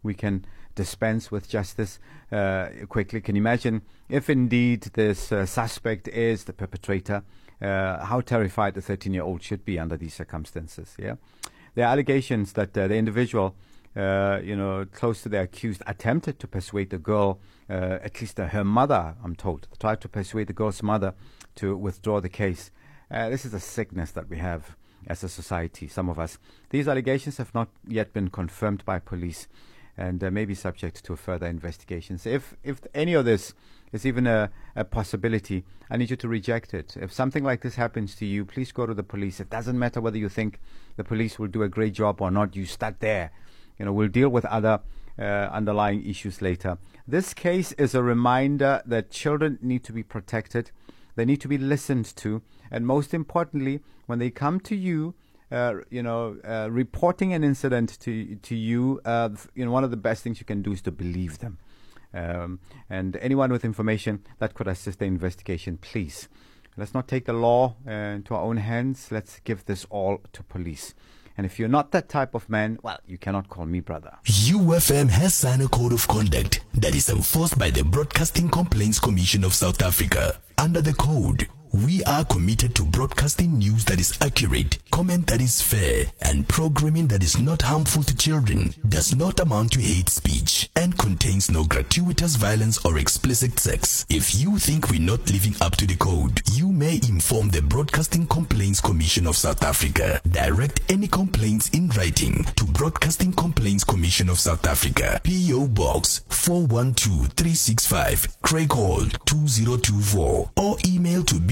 we can dispense with justice quickly. Can you imagine if indeed this suspect is the perpetrator? How terrified the 13-year-old should be under these circumstances. Yeah, there are allegations that the individual, close to the accused, attempted to persuade the girl, at least her mother, I'm told, tried to persuade the girl's mother to withdraw the case. This is a sickness that we have as a society, some of us. These allegations have not yet been confirmed by police and may be subject to further investigations. If any of this is even a possibility, I need you to reject it. If something like this happens to you, please go to the police. It doesn't matter whether you think the police will do a great job or not. You start there. We'll deal with other underlying issues later. This case is a reminder that children need to be protected. They need to be listened to. And most importantly, when they come to you, reporting an incident to you, one of the best things you can do is to believe them. And anyone with information that could assist the investigation, please. Let's not take the law into our own hands. Let's give this all to police. And if you're not that type of man, well, you cannot call me brother. UFM has signed a code of conduct that is enforced by the Broadcasting Complaints Commission of South Africa. Under the code, we are committed to broadcasting news that is accurate, comment that is fair, and programming that is not harmful to children, does not amount to hate speech, and contains no gratuitous violence or explicit sex. If you think we're not living up to the code, you may inform the Broadcasting Complaints Commission of South Africa. Direct any complaints in writing to Broadcasting Complaints Commission of South Africa, P.O. Box 412365, Craig Hall 2024, or email to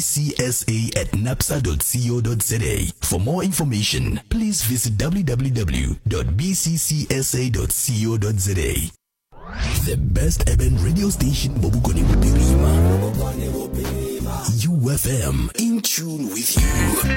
bccsa@napsa.co.za. For more information, please visit www.bccsa.co.za. The best urban radio station, Bobukone Bupirima. UFM, in tune with you.